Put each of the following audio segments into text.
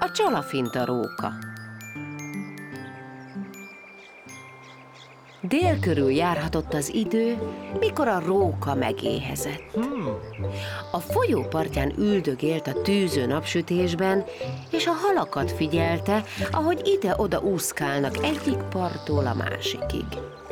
A csalafinta róka. Dél körül járhatott az idő, mikor a róka megéhezett. A folyó partján üldögélt a tűző napsütésben, és a halakat figyelte, ahogy ide-oda úszkálnak egyik parttól a másikig.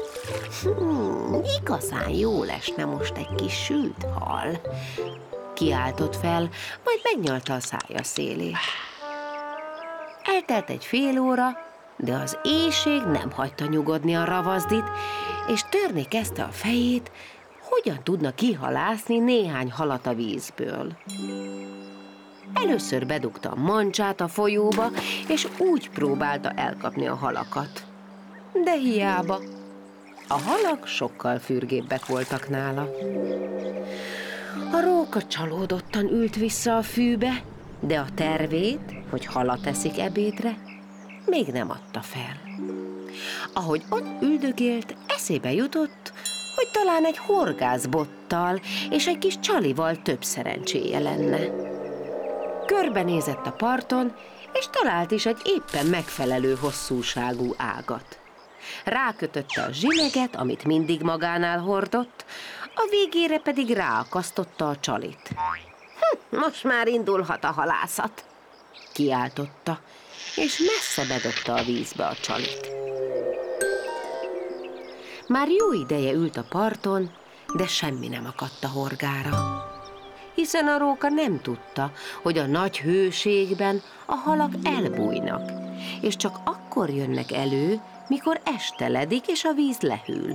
Igazán jó lesne most egy kis sült hal. Kiáltott fel, majd megnyalta a szája szélét. Eltelt egy fél óra, de az éhség nem hagyta nyugodni a ravazdit, és törni kezdte a fejét, hogyan tudna kihalászni néhány halat a vízből. Először bedugta a mancsát a folyóba, és úgy próbálta elkapni a halakat. De hiába. A halak sokkal fürgébbek voltak nála. A róka csalódottan ült vissza a fűbe, de a tervét, hogy halat eszik ebédre, még nem adta fel. Ahogy ott üldögélt, eszébe jutott, hogy talán egy horgászbottal és egy kis csalival több szerencséje lenne. Körbenézett a parton, és talált is egy éppen megfelelő hosszúságú ágat. Rákötötte a zsileget, amit mindig magánál hordott, a végére pedig ráakasztotta a csalit. Most már indulhat a halászat, kiáltotta, és messze bedobta a vízbe a csalit. Már jó ideje ült a parton, de semmi nem akadt a horgára. Hiszen a róka nem tudta, hogy a nagy hőségben a halak elbújnak, és csak akkor jönnek elő, mikor esteledik és a víz lehűl.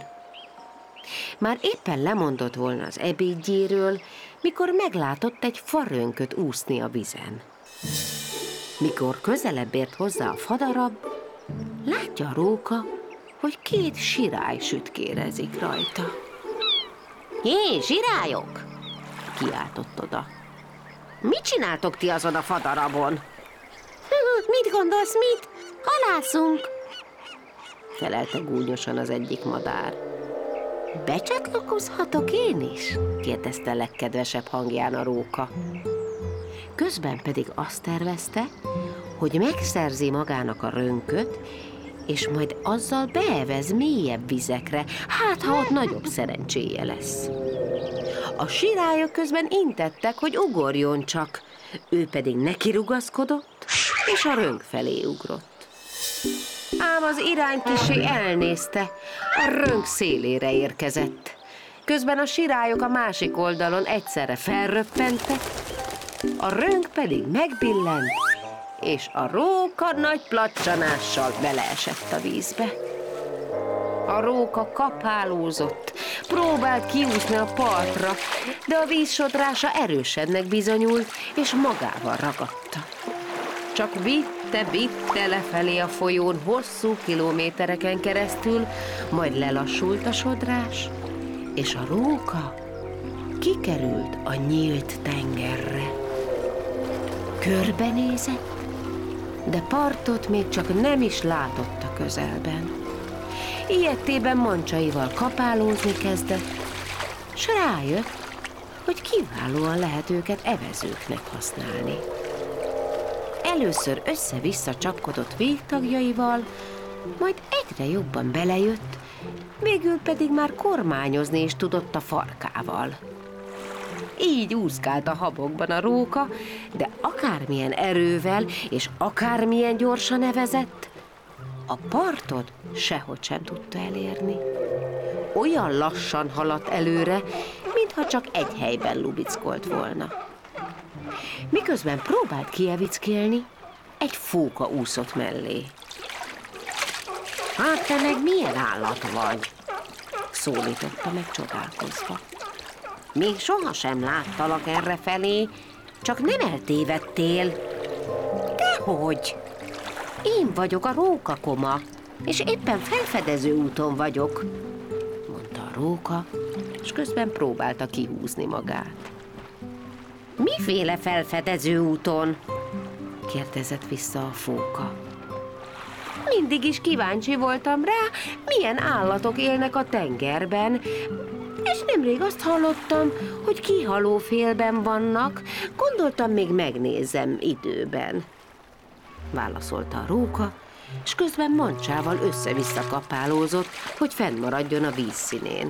Már éppen lemondott volna az ebédjéről, mikor meglátott egy farönköt úszni a vizen. Mikor közelebb ért hozzá a fadarab, látja a róka, hogy két sirály sütkérezik rajta. Jé, zsirályok! Kiáltott oda. Mit csináltok ti azon a fadarabon? Mit gondolsz, mit? Halászunk! Felelte gúnyosan az egyik madár. Becsatlakozhatok én is? Kérdezte legkedvesebb hangján a róka. Közben pedig azt tervezte, hogy megszerzi magának a rönköt, és majd azzal beevez mélyebb vizekre, hát ha ott nagyobb szerencséje lesz. A sirályok közben intettek, hogy ugorjon csak, ő pedig nekirugaszkodott, és a rönk felé ugrott. Ám az irány kissé elnézte, a rönk szélére érkezett. Közben a sirályok a másik oldalon egyszerre felröppentek, a rönk pedig megbillent, és a róka nagy placsanással beleesett a vízbe. A róka kapálózott, próbált kiúszni a partra, de a vízsodrása erősebbnek bizonyult, és magával ragadta. Csak vitte lefelé a folyón hosszú kilométereken keresztül, majd lelassult a sodrás, és a róka kikerült a nyílt tengerre. Körbenézett, de partot még csak nem is látott a közelben. Ijedtében mancsaival kapálózni kezdett, s rájött, hogy kiválóan lehet őket evezőknek használni. Először össze-vissza csapkodott végtagjaival, majd egyre jobban belejött, végül pedig már kormányozni is tudott a farkával. Így úszkált a habokban a róka, de akármilyen erővel és akármilyen gyorsan evezett, a partot sehogy sem tudta elérni. Olyan lassan haladt előre, mintha csak egy helyben lubickolt volna. Miközben próbált kievickélni, egy fóka úszott mellé. Hát te meg milyen állat vagy? Szólította meg csodálkozva. Még sohasem láttalak errefelé, csak nem eltévedtél. Dehogy! Én vagyok a rókakoma, és éppen felfedező úton vagyok, mondta a róka, és közben próbálta kihúzni magát. Miféle felfedező úton? Kérdezett vissza a fóka. Mindig is kíváncsi voltam rá, milyen állatok élnek a tengerben, és nemrég azt hallottam, hogy kihaló félben vannak, gondoltam, még megnézem időben. válaszolta a róka, és közben mancsával össze-vissza kapálózott, hogy fennmaradjon a vízszínén.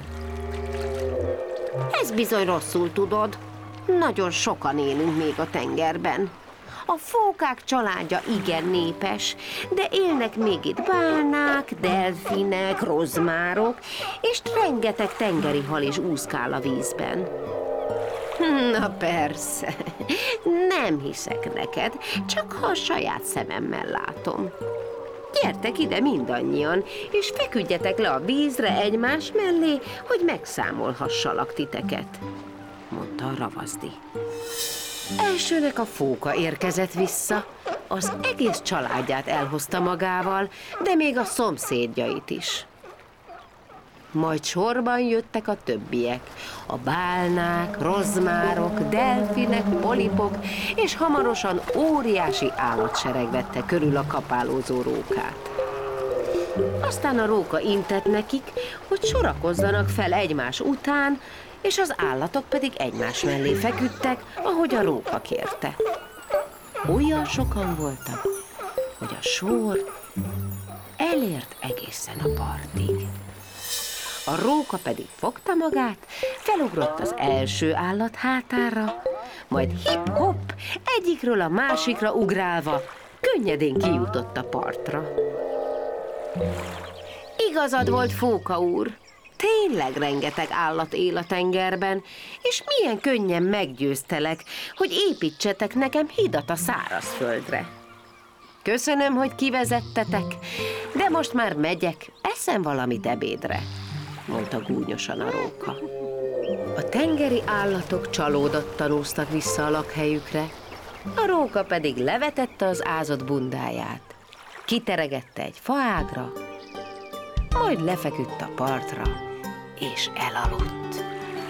Ez bizony rosszul tudod. Nagyon sokan élünk még a tengerben. A fókák családja igen népes, de élnek még itt bálnák, delfinek, rozmárok, és rengeteg tengeri hal is úszkál a vízben. Na persze, nem hiszek neked, csak ha a saját szememmel látom. Gyertek ide mindannyian, és feküdjetek le a vízre egymás mellé, hogy megszámolhassalak titeket, mondta a ravaszdi. Elsőnek a fóka érkezett vissza, az egész családját elhozta magával, de még a szomszédjait is. Majd sorban jöttek a többiek, a bálnák, rozmárok, delfinek, polipok, és hamarosan óriási állatsereg vette körül a kapálózó rókát. Aztán a róka intett nekik, hogy sorakozzanak fel egymás után, és az állatok pedig egymás mellé feküdtek, ahogy a róka kérte. Olyan sokan voltak, hogy a sor elért egészen a partig. A róka pedig fogta magát, felugrott az első állat hátára, majd hip-hop, egyikről a másikra ugrálva, könnyedén kijutott a partra. Igazad volt, Fóka úr, tényleg rengeteg állat él a tengerben, és milyen könnyen meggyőztelek, hogy építsetek nekem hidat a szárazföldre. Köszönöm, hogy kivezettetek, de most már megyek, eszem valamit ebédre, mondta gúnyosan a róka. A tengeri állatok csalódottan úsztak vissza a lakhelyükre, a róka pedig levetette az ázott bundáját, kiteregette egy faágra, majd lefeküdt a partra, és elaludt.